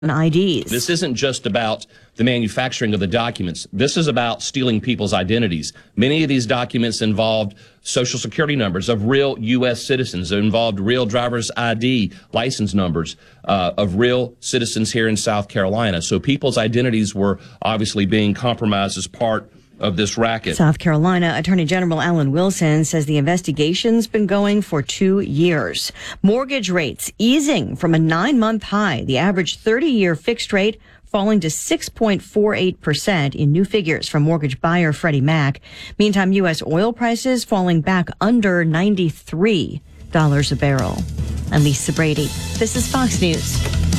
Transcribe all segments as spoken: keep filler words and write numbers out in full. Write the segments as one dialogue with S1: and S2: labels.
S1: I Ds.
S2: This isn't just about the manufacturing of the documents. This is about stealing people's identities. Many of these documents involved social security numbers of real U S citizens. It involved real driver's I D license numbers uh, of real citizens here in South Carolina. So people's identities were obviously being compromised as part of this racket.
S1: South Carolina Attorney General Alan Wilson says the investigation's been going for two years. Mortgage rates easing from a nine-month high. The average thirty-year fixed rate falling to six point four eight percent in new figures from mortgage buyer Freddie Mac. Meantime, U S oil prices falling back under ninety-three dollars a barrel. I'm Lisa Brady. This is Fox News.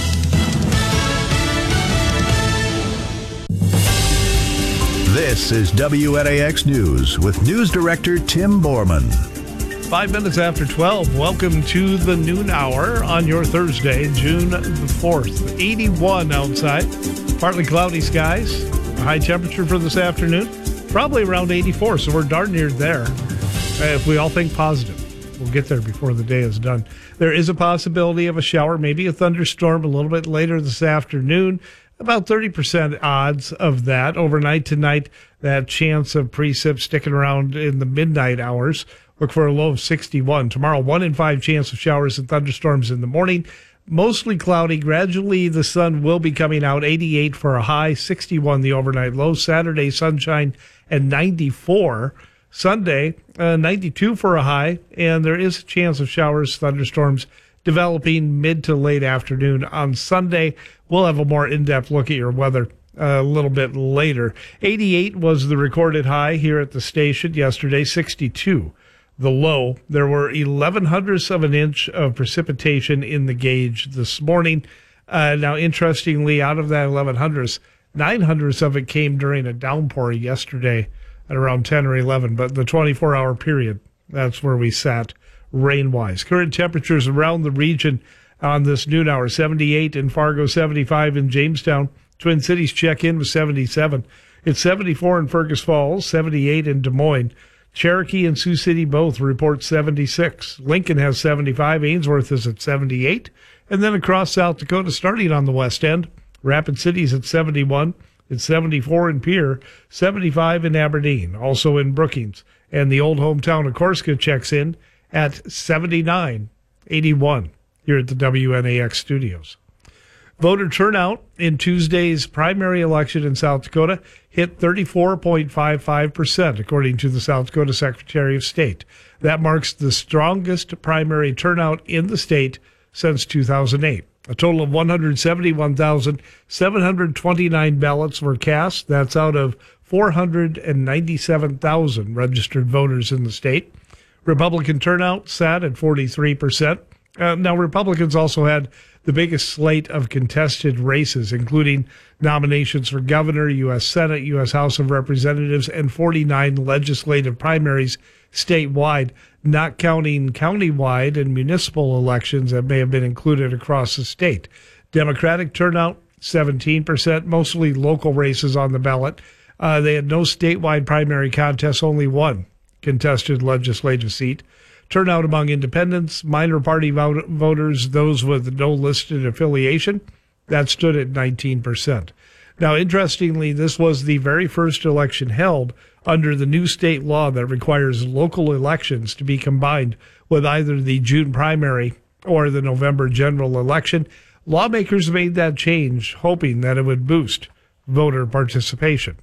S3: This is W N A X News with News Director Tim Borman.
S4: Five minutes after twelve, welcome to the noon hour on your Thursday, June the fourth. eighty-one outside, partly cloudy skies, high temperature for this afternoon, probably around eighty-four, so we're darn near there. Uh, if we all think positive, we'll get there before the day is done. There is a possibility of a shower, maybe a thunderstorm a little bit later this afternoon. About thirty percent odds of that. Overnight tonight, that chance of precip sticking around in the midnight hours. Look for a low of sixty-one. Tomorrow, one in five chance of showers and thunderstorms in the morning. Mostly cloudy. Gradually, the sun will be coming out. eighty-eight for a high, sixty-one the overnight low. Saturday, sunshine and ninety-four. Sunday, uh, ninety-two for a high. And there is a chance of showers, thunderstorms developing mid to late afternoon on Sunday. We'll have a more in-depth look at your weather a little bit later. eighty-eight was the recorded high here at the station yesterday, sixty-two the low. There were eleven hundredths of an inch of precipitation in the gauge this morning. Uh, now, interestingly, out of that eleven hundredths, nine hundredths of it came during a downpour yesterday at around ten or eleven, but the twenty-four hour period, that's where we sat rain-wise. Current temperatures around the region on this noon hour, seventy-eight in Fargo, seventy-five in Jamestown. Twin Cities check-in was seventy-seven. It's seventy-four in Fergus Falls, seventy-eight in Des Moines. Cherokee and Sioux City both report seventy-six. Lincoln has seventy-five. Ainsworth is at seventy-eight. And then across South Dakota, starting on the west end, Rapid City's at seventy-one. It's seventy-four in Pierre, seventy-five in Aberdeen, also in Brookings. And the old hometown of Corsica checks in at seventy-nine, eighty-one here at the W N A X studios. Voter turnout in Tuesday's primary election in South Dakota hit thirty-four point five five percent, according to the South Dakota Secretary of State. That marks the strongest primary turnout in the state since two thousand eight. A total of one hundred seventy-one thousand seven hundred twenty-nine ballots were cast. That's out of four hundred ninety-seven thousand registered voters in the state. Republican turnout sat at forty-three percent. Uh, now, Republicans also had the biggest slate of contested races, including nominations for governor, U S Senate, U S House of Representatives, and forty-nine legislative primaries statewide, not counting countywide and municipal elections that may have been included across the state. Democratic turnout, seventeen percent, mostly local races on the ballot. Uh, they had no statewide primary contests, only one contested legislative seat. Turnout among independents, minor party vote- voters, those with no listed affiliation, that stood at nineteen percent. Now, interestingly, this was the very first election held under the new state law that requires local elections to be combined with either the June primary or the November general election. Lawmakers made that change, hoping that it would boost voter participation.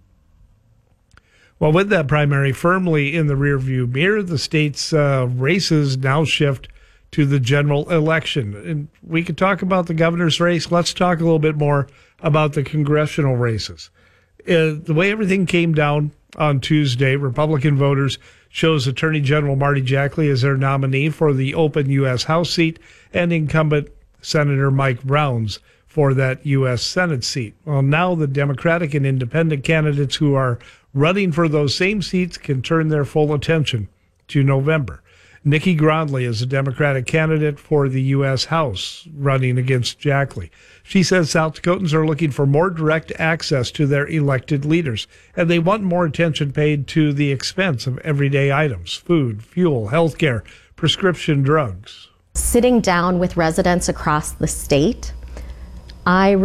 S4: Well, with that primary firmly in the rearview mirror, the state's uh, races now shift to the general election. And we could talk about the governor's race. Let's talk a little bit more about the congressional races. Uh, the way everything came down on Tuesday, Republican voters chose Attorney General Marty Jackley as their nominee for the open U S House seat and incumbent Senator Mike Rounds for that U S Senate seat. Well, now the Democratic and independent candidates who are running for those same seats can turn their full attention to November. Nikki Grondley is a Democratic candidate for the U S House running against Jackley. She says South Dakotans are looking for more direct access to their elected leaders, and they want more attention paid to the expense of everyday items, food, fuel, health care, prescription drugs.
S5: Sitting down with residents across the state, I